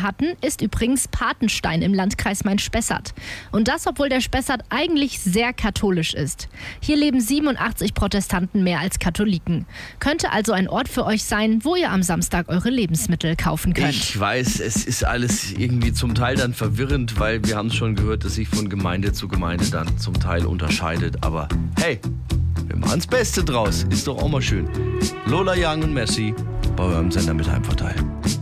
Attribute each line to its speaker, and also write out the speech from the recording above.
Speaker 1: hatten, ist übrigens Patenstein im Landkreis Main-Spessart. Und das, obwohl der Spessart eigentlich sehr katholisch ist. Hier leben 87 Protestanten mehr als Katholiken. Könnte also ein Ort für euch sein, wo ihr am Samstag eure Lebensmittel kaufen könnt.
Speaker 2: Ich weiß, es ist alles irgendwie zum Teil dann verwirrend, weil wir haben es schon gehört, dass sich von Gemeinde zu Gemeinde dann zum Teil unterscheidet. Aber hey, wir machen das Beste draus. Ist doch auch mal schön. Lola Young und Messi bei eurem Sender mit Heimvorteil.